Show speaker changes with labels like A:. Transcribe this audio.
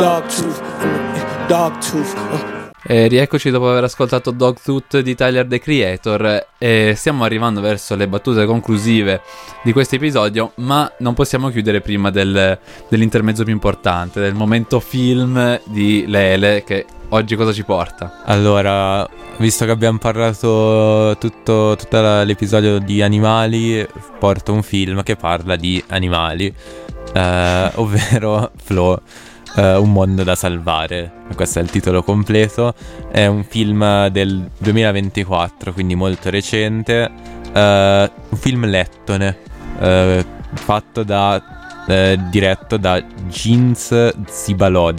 A: Rieccoci dopo aver ascoltato Dogtooth di Tyler, The Creator, e stiamo arrivando verso le battute conclusive di questo episodio, ma non possiamo chiudere prima dell'intermezzo più importante, del momento film di Lele, che oggi cosa ci porta?
B: Allora, visto che abbiamo parlato tutto l'episodio di animali, porto un film che parla di animali, ovvero Flow, Un mondo da salvare. Questo è il titolo completo. È un film del 2024, quindi molto recente, un film lettone, fatto diretto da Jeans Zibalodi.